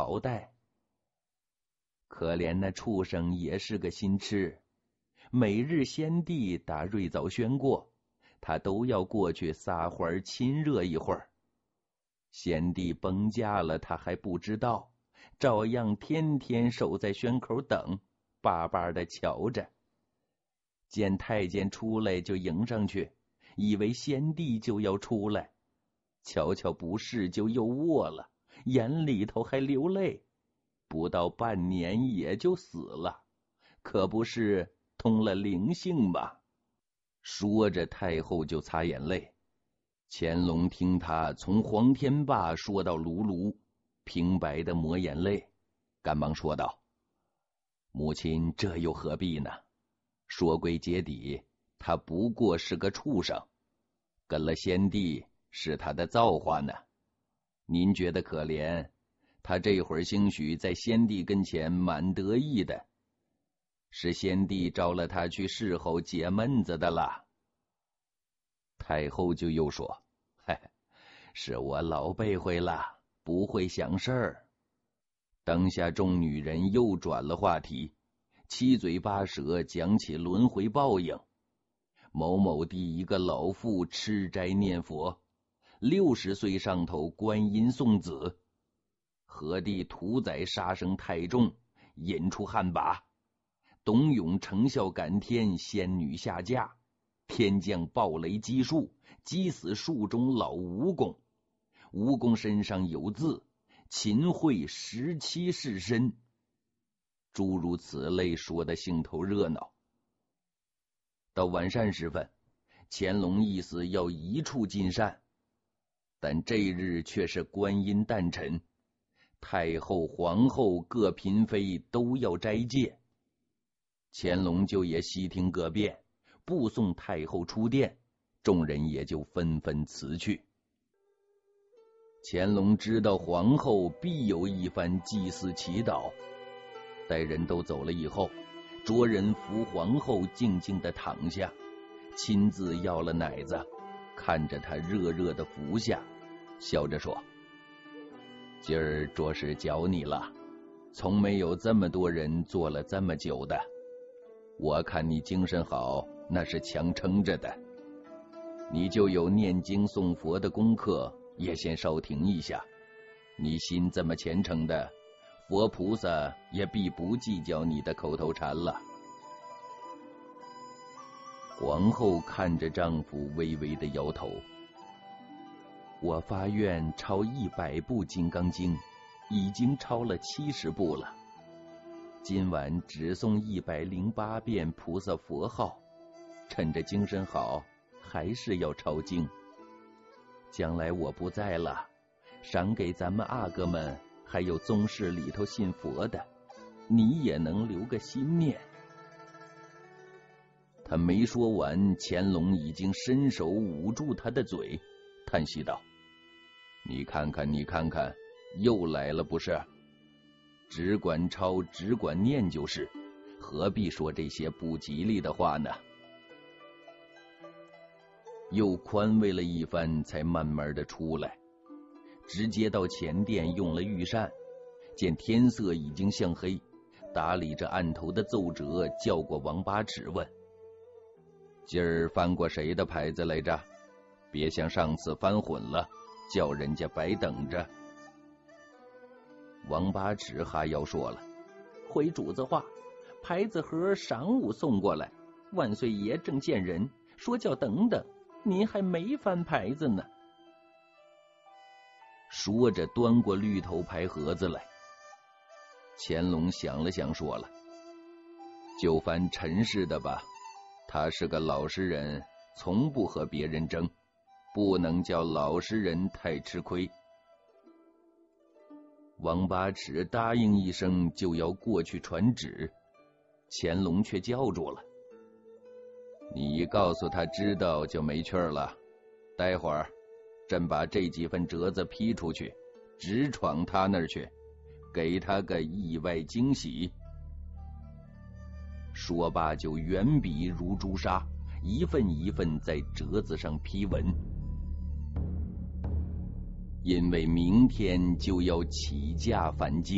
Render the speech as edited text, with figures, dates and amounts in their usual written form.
脑袋。可怜那畜生也是个心痴，每日先帝打瑞藻宣过，他都要过去撒欢亲热一会儿。先帝崩驾了，他还不知道，照样天天守在宣口等，巴巴的瞧着。见太监出来就迎上去，以为先帝就要出来，瞧瞧不是就又卧了，眼里头还流泪，不到半年也就死了，可不是通了灵性吗？说着太后就擦眼泪。乾隆听他从黄天霸说到卢卢，平白的抹眼泪，赶忙说道：母亲这又何必呢？说归结底，他不过是个畜生，跟了先帝是他的造化呢。您觉得可怜，他这会儿兴许在先帝跟前蛮得意的，是先帝招了他去侍候解闷子的了。太后就又说：嘿，是我老背会了，不会想事儿。当下众女人又转了话题，七嘴八舌讲起轮回报应。某某地一个老妇吃斋念佛，60岁上头观音送子，何地屠宰杀生太重，引出旱魃，董永成效感天，仙女下嫁，天降暴雷击树，击死树中老蜈蚣，蜈蚣身上有字，秦桧17世身，诸如此类，说得兴头热闹。到晚膳时分，乾隆意思要一处进膳，但这日却是观音诞辰，太后、皇后各嫔妃都要斋戒，乾隆就也悉听各变，不送太后出殿，众人也就纷纷辞去。乾隆知道皇后必有一番祭祀祈祷，待人都走了以后，着人扶皇后静静地躺下，亲自要了奶子，看着她热热的服下，笑着说：今儿着实搅你了，从没有这么多人做了这么久的，我看你精神好，那是强撑着的，你就有念经诵佛的功课，也先稍停一下，你心这么虔诚的，佛菩萨也必不计较你的口头禅了。皇后看着丈夫微微的摇头：我发愿抄100部金刚经，已经抄了70部了，今晚只诵108遍菩萨佛号，趁着精神好，还是要抄经。将来我不在了，赏给咱们阿哥们还有宗室里头信佛的，你也能留个心念。他没说完，乾隆已经伸手捂住他的嘴，叹息道：你看看你看看，又来了不是？只管抄只管念就是，何必说这些不吉利的话呢？又宽慰了一番，才慢慢的出来，直接到前殿用了御膳，见天色已经向黑，打理着案头的奏折，叫过王八尺问：今儿翻过谁的牌子来着？别像上次翻混了，叫人家白等着。王八尺哈腰说了：回主子话，牌子盒晌午送过来，万岁爷正见人，说叫等等，您还没翻牌子呢。说着端过绿头牌盒子来。乾隆想了想说了：就翻陈氏的吧，他是个老实人，从不和别人争，不能叫老实人太吃亏。王八尺答应一声，就要过去传旨，乾隆却叫住了：你告诉他知道就没趣了，待会儿朕把这几份折子批出去，直闯他那儿去，给他个意外惊喜。说罢就圆笔如朱砂，一份一份在折子上批文。因为明天就要起驾返京。